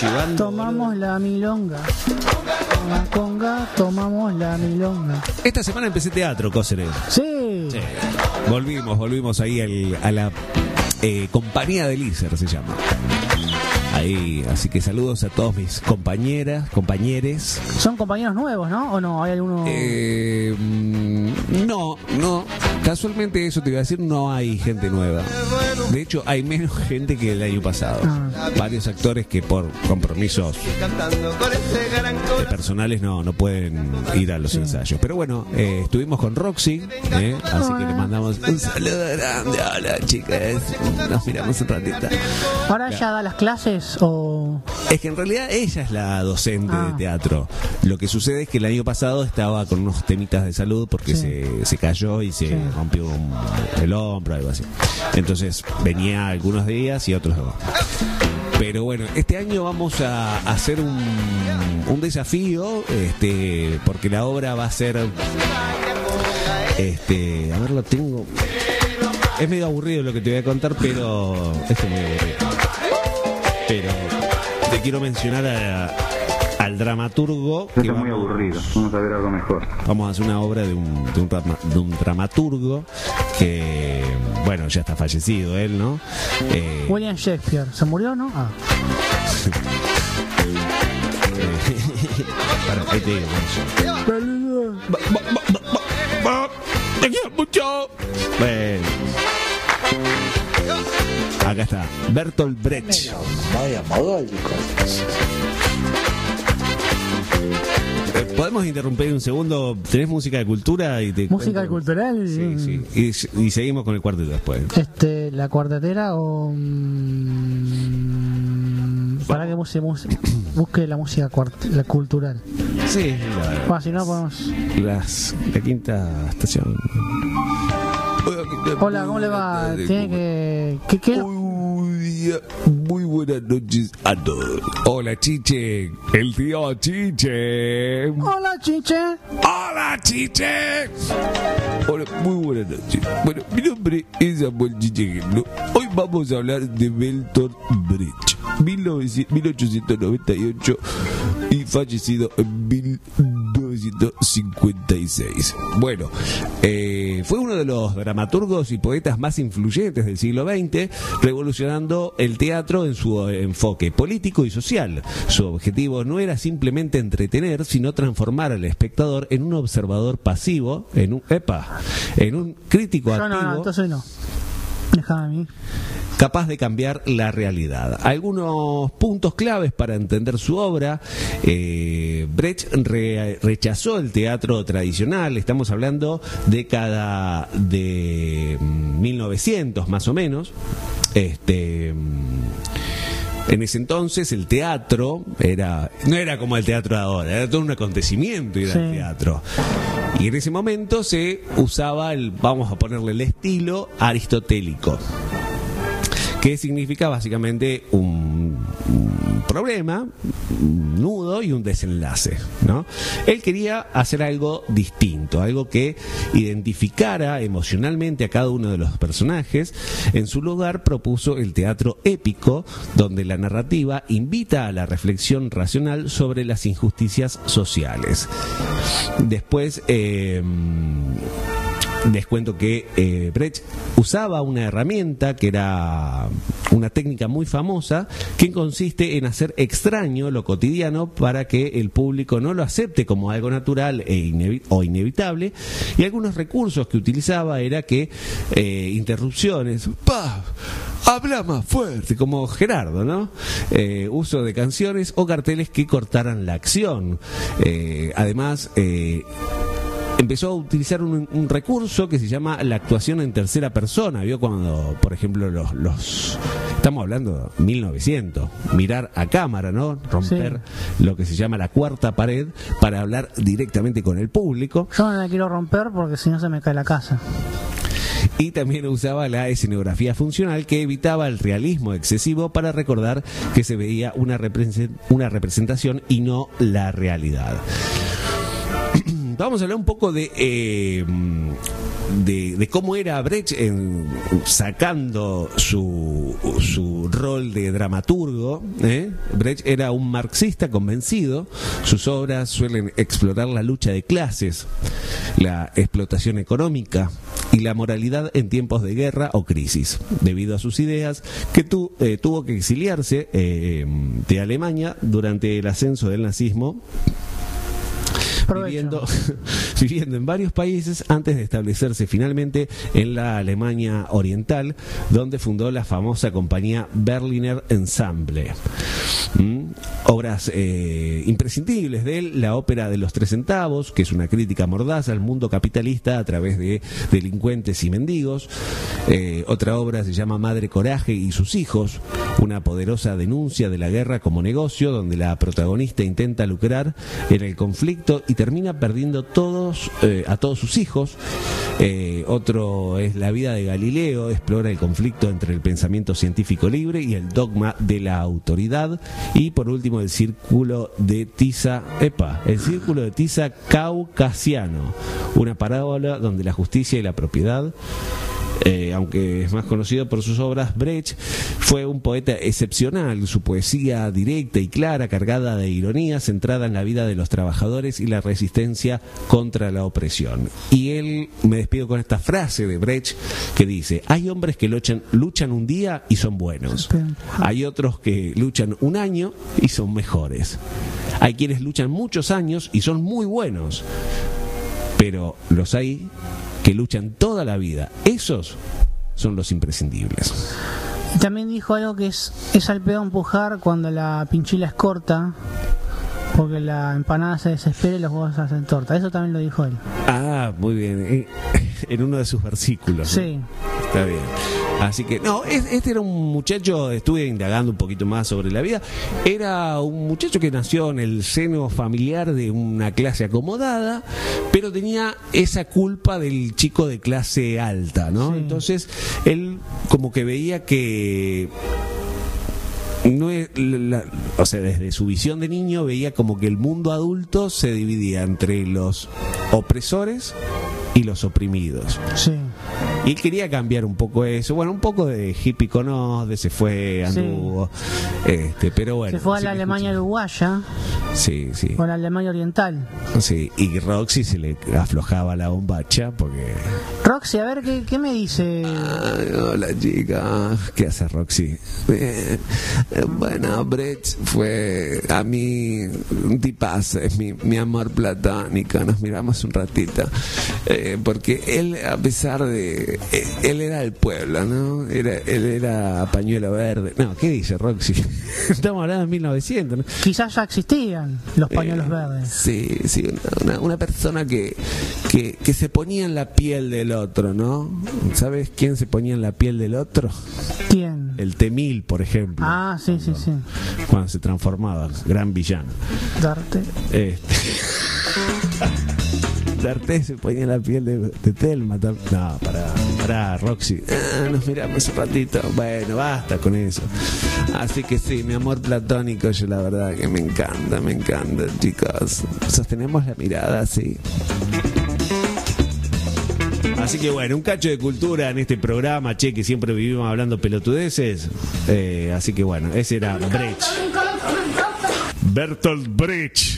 chivando. Tomamos la milonga. Con la conga tomamos la milonga. Esta semana empecé teatro, Cóceres. Sí. Sí. Volvimos ahí a la compañía de Lícer, se llama. Ahí, así que saludos a todos mis compañeros. Son compañeros nuevos, ¿no? ¿O no? ¿Hay alguno? No. Casualmente eso te iba a decir, no hay gente nueva. De hecho, hay menos gente que el año pasado. Varios actores que por compromisos personales no pueden ir a los ensayos. Pero bueno, estuvimos con Roxy, así que le mandamos un saludo grande. Hola, chicas. Nos miramos un ratito. ¿Ahora ella da las clases o...? Es que en realidad ella es la docente de teatro. Lo que sucede es que el año pasado estaba con unos temitas de salud porque se cayó y se rompió el hombro, algo así. Entonces venía algunos días y otros no. Pero bueno, este año vamos a hacer un desafío, porque la obra va a ser... a ver, lo tengo... Es medio aburrido lo que te voy a contar, pero... Es muy aburrido. Pero te quiero mencionar al dramaturgo. Esto es muy aburrido, vamos a ver algo mejor. Vamos a hacer una obra de un dramaturgo que, bueno, ya está fallecido él, ¿no? William Shakespeare, ¿se murió, no? Ahí te digo, te quiero mucho. Bueno. Acá está, Bertolt Brecht. Vaya mogólicos. ¿Podemos interrumpir un segundo? ¿Tenés música de cultura? ¿Música cultural? Sí. Y seguimos con el cuarteto después. ¿La cuartetera o...? Para que busque la música la cultural. Sí, Si no podemos... La quinta estación. Hola, ¿cómo le va? Tiene que... ¿Qué? Muy buenas noches a todos. Hola, Chiche. El tío Chiche. Hola, Chiche. Hola, Chiche. Hola, muy buenas noches. Bueno, mi nombre es Samuel Chiche. Hoy vamos a hablar de Bertolt Brecht, 1898 y fallecido en 1956. Bueno, fue uno de los dramaturgos y poetas más influyentes del siglo XX, revolucionando el teatro en su enfoque político y social. Su objetivo no era simplemente entretener, sino transformar al espectador en un observador pasivo, en un crítico activo. No, entonces no. Déjame a mí. Capaz de cambiar la realidad. Algunos puntos claves para entender su obra. Brecht rechazó el teatro tradicional. Estamos hablando década de 1900 más o menos. En ese entonces el teatro no era como el teatro de ahora, era todo un acontecimiento ir al teatro. Y en ese momento se usaba vamos a ponerle el estilo aristotélico, que significa básicamente un problema, un nudo y un desenlace, ¿no? Él quería hacer algo distinto, algo que identificara emocionalmente a cada uno de los personajes. En su lugar propuso el teatro épico, donde la narrativa invita a la reflexión racional sobre las injusticias sociales. Después les cuento que Brecht usaba una herramienta que era una técnica muy famosa, que consiste en hacer extraño lo cotidiano para que el público no lo acepte como algo natural o inevitable. Y algunos recursos que utilizaba era que interrupciones, habla más fuerte, como Gerardo, ¿no? Uso de canciones o carteles que cortaran la acción. Además, empezó a utilizar un recurso que se llama la actuación en tercera persona. ¿Vio? Cuando, por ejemplo, estamos hablando de 1900, mirar a cámara, ¿no? Romper lo que se llama la cuarta pared para hablar directamente con el público. Yo no la quiero romper porque si no se me cae la casa. Y también usaba la escenografía funcional, que evitaba el realismo excesivo para recordar que se veía una representación y no la realidad. Vamos a hablar un poco de de cómo era Brecht sacando su rol de dramaturgo. Brecht era un marxista convencido. Sus obras suelen explorar la lucha de clases, la explotación económica y la moralidad en tiempos de guerra o crisis. Debido a sus ideas, que tuvo que exiliarse de Alemania durante el ascenso del nazismo, viviendo en varios países antes de establecerse finalmente en la Alemania Oriental, donde fundó la famosa compañía Berliner Ensemble. Obras imprescindibles de él: la ópera de los 3 centavos, que es una crítica mordaz al mundo capitalista a través de delincuentes y mendigos. Otra obra se llama Madre Coraje y sus hijos, una poderosa denuncia de la guerra como negocio, donde la protagonista intenta lucrar en el conflicto y termina perdiendo a todos sus hijos. Otro es La vida de Galileo, explora el conflicto entre el pensamiento científico libre y el dogma de la autoridad. Y por último, el círculo de tiza caucasiano, una parábola donde la justicia y la propiedad, aunque es más conocido por sus obras, Brecht fue un poeta excepcional. Su poesía directa y clara, cargada de ironía, centrada en la vida de los trabajadores y la resistencia contra la opresión. Y me despido con esta frase de Brecht que dice: hay hombres que luchan un día y son buenos. Hay otros que luchan un año y son mejores. Hay quienes luchan muchos años y son muy buenos. Pero los hay que luchan toda la vida. Esos son los imprescindibles. Y también dijo algo que es al pedo empujar cuando la pinchila es corta, porque la empanada se desespera y los huevos se hacen torta. Eso también lo dijo él. Ah, muy bien. En uno de sus versículos. Sí. ¿No? Está bien. Así que, no, este era un muchacho, estuve indagando un poquito más sobre la vida, era un muchacho que nació en el seno familiar de una clase acomodada, pero tenía esa culpa del chico de clase alta, ¿no? Sí. Entonces, él como que veía que no es o sea, desde su visión de niño veía como que el mundo adulto se dividía entre los opresores y los oprimidos. Sí. Y él quería cambiar un poco eso. Bueno, un poco de hippie conoce, se fue, anduvo. Sí. Pero bueno. Se fue a la Alemania uruguaya. Sí, sí. O a la Alemania oriental. Sí, y Roxy se le aflojaba la bombacha porque... Roxy, a ver, ¿qué me dice? Hola, chica. ¿Qué hace Roxy? Bueno, Brecht fue a mí un tipazo, es mi amor platónico. Nos miramos un ratito. Porque él, a pesar de... Él era del pueblo, ¿no? Él era pañuelo verde. No, ¿qué dice Roxy? Estamos hablando de 1900, ¿no? Quizás ya existían los pañuelos verdes. Sí, sí, una persona que se ponía en la piel del otro, ¿no? ¿Sabes quién se ponía en la piel del otro? ¿Quién? El Temil, por ejemplo. Ah, sí, sí, sí. Cuando se transformaba, gran villano. Darte. D'Artés se ponía en la piel de Thelma. No, para Roxy. Nos miramos un ratito. Bueno, basta con eso. Así que sí, mi amor platónico, yo la verdad que me encanta, chicos. Sostenemos la mirada, sí. Así que bueno, un cacho de cultura en este programa, che, que siempre vivimos hablando pelotudeces. Así que bueno, ese era Brecht. Bertolt Brecht.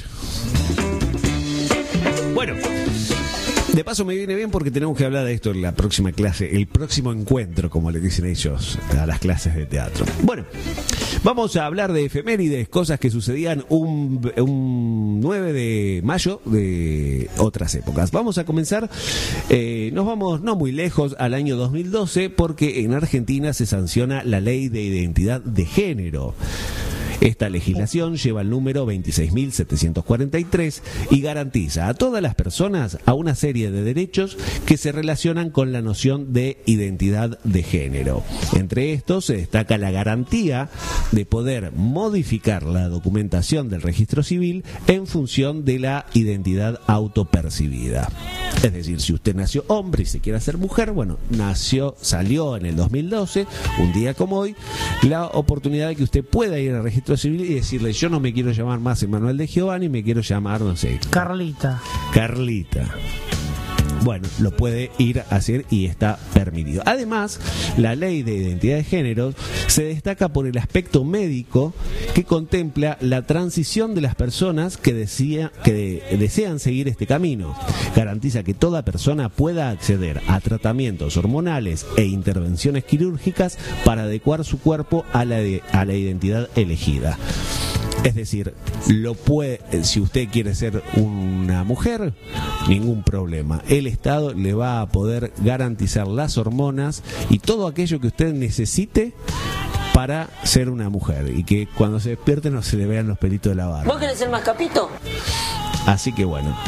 Bueno, de paso me viene bien porque tenemos que hablar de esto en la próxima clase, el próximo encuentro, como le dicen ellos, a las clases de teatro. Bueno, vamos a hablar de efemérides, cosas que sucedían un 9 de mayo de otras épocas. Vamos a comenzar, nos vamos no muy lejos, al año 2012, porque en Argentina se sanciona la Ley de Identidad de Género. Esta legislación lleva el número 26.743 y garantiza a todas las personas a una serie de derechos que se relacionan con la noción de identidad de género. Entre estos se destaca la garantía de poder modificar la documentación del registro civil en función de la identidad autopercibida. Es decir, si usted nació hombre y se quiere hacer mujer, bueno, salió en el 2012, un día como hoy, la oportunidad de que usted pueda ir al registro civil y decirle: yo no me quiero llamar más Emanuel de Giovanni, me quiero llamar, no sé, Carlita. bueno, lo puede ir a hacer y está permitido. Además, la ley de identidad de género se destaca por el aspecto médico que contempla la transición de las personas que desean seguir este camino. Garantiza que toda persona pueda acceder a tratamientos hormonales e intervenciones quirúrgicas para adecuar su cuerpo a la identidad elegida. Es decir, si usted quiere ser una mujer, ningún problema. El Estado le va a poder garantizar las hormonas y todo aquello que usted necesite para ser una mujer y que cuando se despierte no se le vean los pelitos de la barba. ¿Vos querés ser más capito? Así que bueno,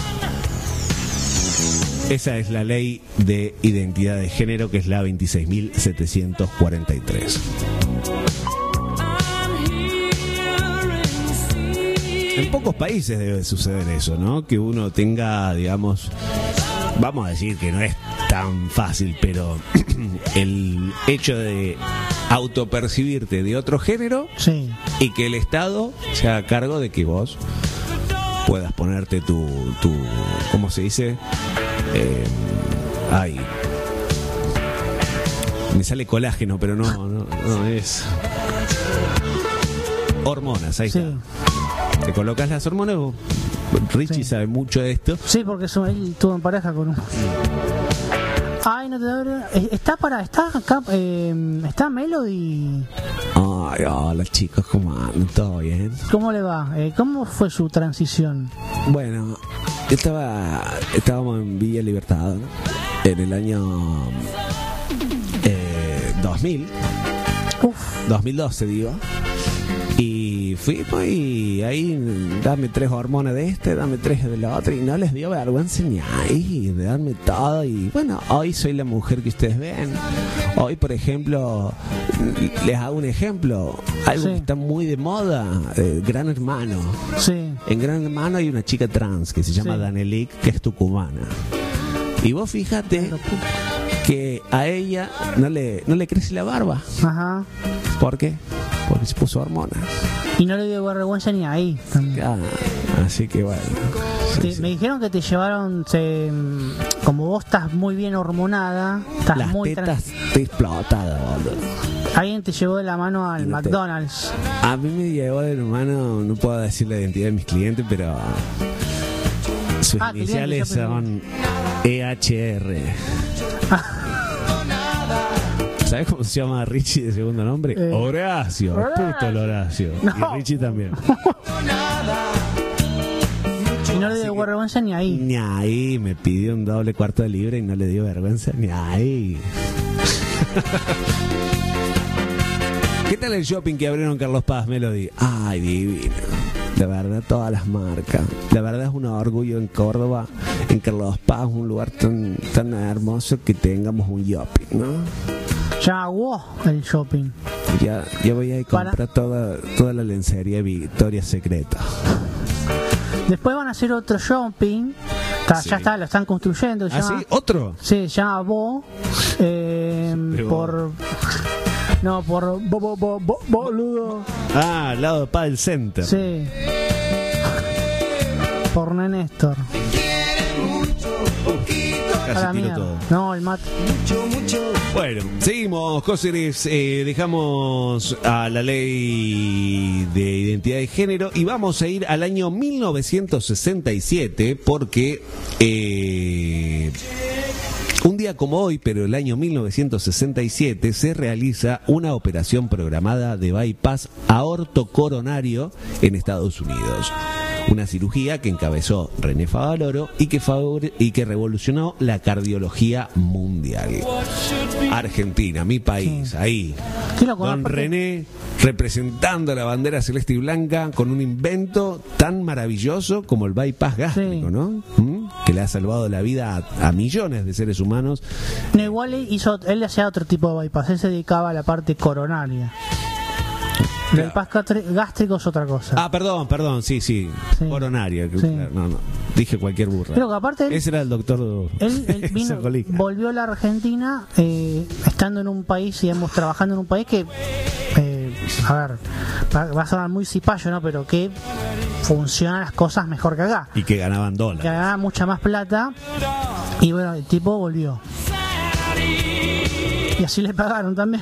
esa es la ley de identidad de género, que es la 26.743. En pocos países debe suceder eso, ¿no? Que uno tenga, digamos, vamos a decir que no es tan fácil, pero el hecho de autopercibirte de otro género, sí, y que el Estado se haga cargo de que vos puedas ponerte tu ¿cómo se dice? Me sale colágeno, pero no es hormonas, ahí sí. está. Te colocas las hormonas. Richie Sí. sabe mucho de esto. Sí, porque él estuvo en pareja con un... Ay, no te da... Está acá, está Melody. Ay, hola chicos, ¿cómo andan? ¿Todo bien? ¿Cómo le va? ¿Cómo fue su transición? Bueno, estábamos en Villa Libertad, ¿no? En el año 2012 digo. Y fuimos y ahí dame 3 hormonas de dame 3 de la otra, y no les dio vergüenza ni ahí de darme todo. Y bueno, hoy soy la mujer que ustedes ven. Hoy, por ejemplo, les hago un ejemplo, algo Sí. que está muy de moda, Gran Hermano. Sí. En Gran Hermano hay una chica trans que se llama Sí. Danelik, que es tucumana. Y vos fíjate que a ella no le crece la barba. Ajá. ¿Por qué? Porque se puso hormonas. Y no le dio vergüenza ni ahí. Así que bueno. Sí, sí. Me dijeron que te llevaron, como vos estás muy bien hormonada, estás Las muy tetas te explotadas, boludo. Alguien te llevó de la mano al Y no te- McDonald's. A mí me llevó de mano, no puedo decir la identidad de mis clientes, pero sus iniciales clientes, yo son EHR. ¿Sabes cómo se llama Richie de segundo nombre? Horacio, puto el Horacio. No. Y Richie también. Y no le dio vergüenza ni ahí. Ni ahí, me pidió un doble cuarto de libra y no le dio vergüenza ni ahí. ¿Qué tal el shopping que abrieron en Carlos Paz, Melody? Ay, divino. La verdad, todas las marcas. La verdad es un orgullo en Córdoba, en Carlos Paz, un lugar tan hermoso que tengamos un shopping, ¿no? Ya wow, el shopping. Ya voy a ir a comprar toda la lencería de Victoria's Secret. Después van a hacer otro shopping. Sí. Ya está, lo están construyendo. ¿Ah, sí? ¿Otro? Sí, se llama Bo. Boludo. Ah, al lado de Padel Center. Sí. Por Néstor. A la Casi tiro mierda. todo. No, el mate. Bueno, seguimos, Cóceres, dejamos a la ley de identidad de género y vamos a ir al año 1967 porque un día como hoy, pero el año 1967, se realiza una operación programada de bypass aortocoronario en Estados Unidos. Una cirugía que encabezó René Favaloro y que revolucionó la cardiología mundial. Argentina, mi país, ahí. Qué loco, Don aparte- René representando la bandera celeste y blanca con un invento tan maravilloso como el bypass gástrico, Sí. ¿no? Que le ha salvado la vida a millones de seres humanos. No, igual él hacía otro tipo de bypass. Él se dedicaba a la parte coronaria. El bypass gástrico es otra cosa. Ah, perdón, sí. Sí. Coronaria. Sí. No, dije cualquier burra. Pero que aparte Ese era el doctor él vino, Socolica. volvió a la Argentina estando en un país, digamos, trabajando en un país que, a ver, va a sonar muy cipayo, ¿no? Pero que funcionan las cosas mejor que acá. Y que ganaban Que dólares. ganaba mucha más plata Y bueno, el tipo volvió. Y así le pagaron también.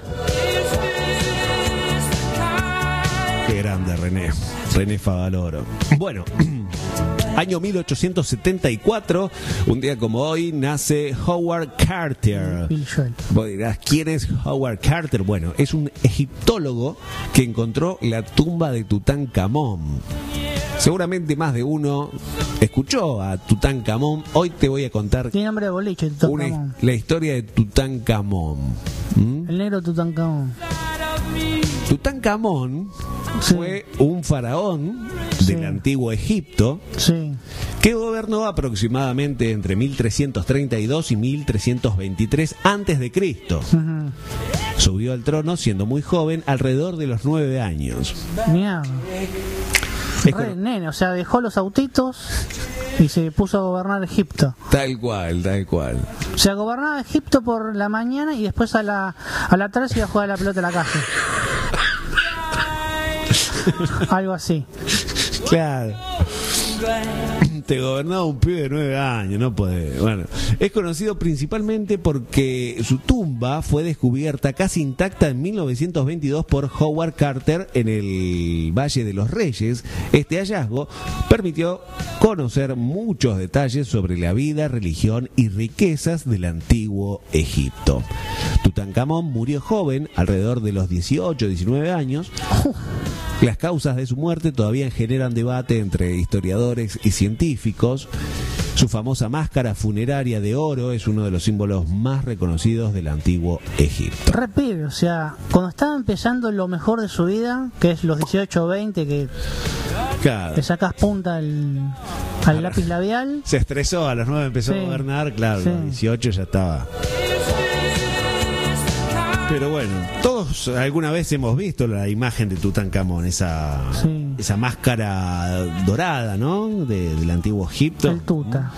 Qué grande René Favaloro. Bueno, año 1874, un día como hoy, nace Howard Carter. Bill Joel. Vos dirás, ¿quién es Howard Carter? Bueno, es un egiptólogo que encontró la tumba de Tutankamón. Seguramente más de uno escuchó a Tutankamón. Hoy te voy a contar Tiene nombre de boliche, Tutankamón. la historia de Tutankamón. El negro Tutankamón. Tutankamón Sí. fue un faraón del Sí. antiguo Egipto Sí. que gobernó aproximadamente entre 1332 y 1323 antes de Cristo. Ujú. Subió al trono siendo muy joven, alrededor de los 9 años. Mierda. Es Re con- nene, o sea, dejó los autitos y se puso a gobernar Egipto. Tal cual. O sea, gobernaba Egipto por la mañana y después a la tarde se iba a jugar a la pelota en la calle. Algo así. Claro. Te gobernaba un pibe de 9 años, no puede. Bueno, es conocido principalmente porque su tumba fue descubierta casi intacta en 1922 por Howard Carter en el Valle de los Reyes. Este hallazgo permitió conocer muchos detalles sobre la vida, religión y riquezas del antiguo Egipto. Tutankamón murió joven, alrededor de los 18 o 19 años. Las causas de su muerte todavía generan debate entre historiadores y científicos. Su famosa máscara funeraria de oro es uno de los símbolos más reconocidos del antiguo Egipto. Re pibe, o sea, cuando estaba empezando lo mejor de su vida, que es los 18 o 20, que Claro. le sacas punta al lápiz labial. Se estresó, a los 9 empezó Sí. a gobernar, claro, Sí. a los 18 ya estaba. Pero bueno, todos alguna vez hemos visto la imagen de Tutankamón, esa máscara dorada, ¿no? Del antiguo Egipto. El tuta.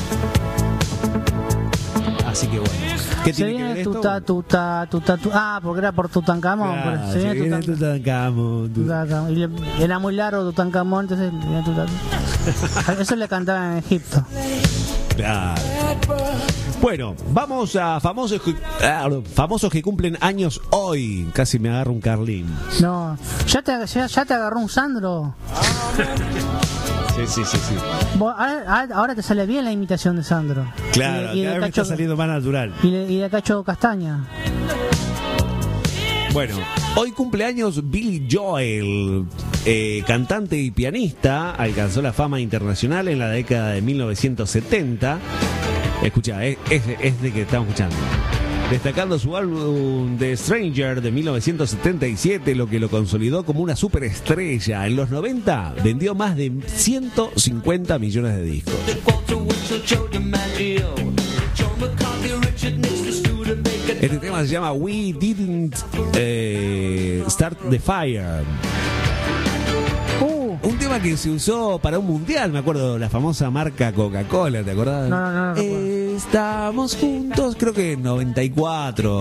Así que bueno. ¿Qué Se tiene que viene ver esto? Ah, porque era por Tutankamón. Claro, Se se viene viene Tutankamón. Tutankamón. Y era muy largo Tutankamón, entonces viene Tutankamón. Eso le cantaban en Egipto. Claro. Bueno, vamos a famosos que cumplen años hoy. Casi me agarro un Carlín. No, ya te agarró un Sandro. Sí. Ahora te sale bien la imitación de Sandro. Claro, y de cada vez me está saliendo más natural. Y de Cacho Castaña. Bueno, hoy cumpleaños Billy Joel, cantante y pianista, alcanzó la fama internacional en la década de 1970. Escucha, es de que estamos escuchando. Destacando su álbum The Stranger de 1977, lo que lo consolidó como una superestrella. En los 90 vendió más de 150 millones de discos. Este tema se llama We Didn't Start the Fire. Un tema que se usó para un mundial, me acuerdo, la famosa marca Coca-Cola, ¿te acordás? No recuerdo. Estamos juntos, creo que en 94.